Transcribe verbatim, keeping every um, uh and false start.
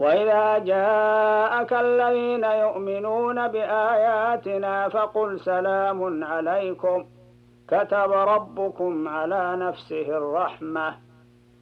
وإذا جاءك الذين يؤمنون بآياتنا فقل سلام عليكم كتب ربكم على نفسه الرحمة